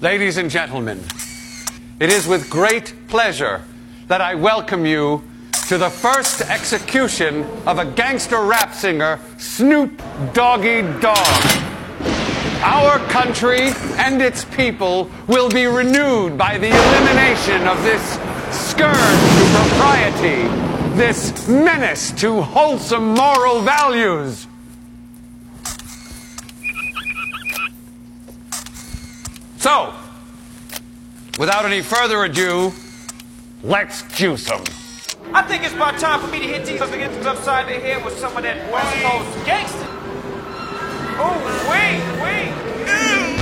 Ladies and gentlemen, it is with great pleasure that I welcome you to the first execution of a gangster rap singer, Snoop Doggy Dogg. Our country and its people will be renewed by the elimination of this scourge to propriety, this menace to wholesome moral values. So, without any further ado, let's juice them. I think it's about time for me to hit these against upside the head with some of that West Coast gangster. Oh, wait.